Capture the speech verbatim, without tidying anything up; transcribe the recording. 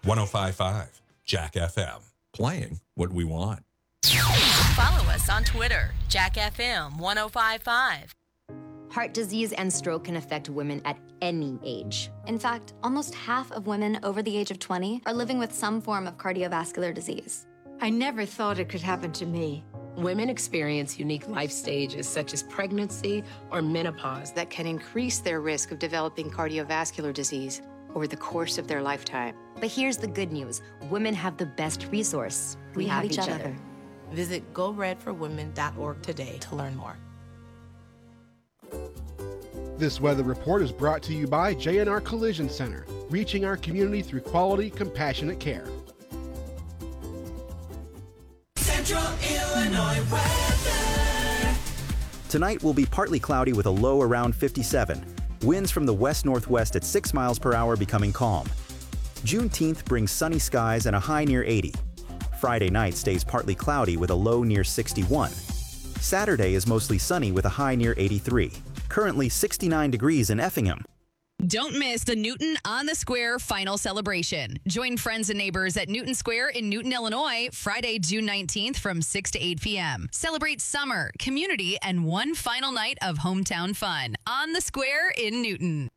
one oh five point five Jack F M. Playing what we want. Follow us on Twitter, Jack F M one oh five point five. Heart disease and stroke can affect women at any age. In fact, almost half of women over the age of twenty are living with some form of cardiovascular disease. I never thought it could happen to me. Women experience unique life stages such as pregnancy or menopause that can increase their risk of developing cardiovascular disease over the course of their lifetime. But here's the good news. Women have the best resource. We, we have, have each, each other. other. Visit go red for women dot org today to learn more. This weather report is brought to you by J and R Collision Center, reaching our community through quality, compassionate care. Central Illinois weather. Tonight will be partly cloudy with a low around fifty-seven. Winds from the west-northwest at six miles per hour becoming calm. Juneteenth brings sunny skies and a high near eighty. Friday night stays partly cloudy with a low near sixty-one. Saturday is mostly sunny with a high near eighty-three. Currently sixty-nine degrees in Effingham. Don't miss the Newton on the Square final celebration. Join friends and neighbors at Newton Square in Newton, Illinois, Friday, June nineteenth from six to eight p.m. Celebrate summer, community, and one final night of hometown fun on the Square in Newton.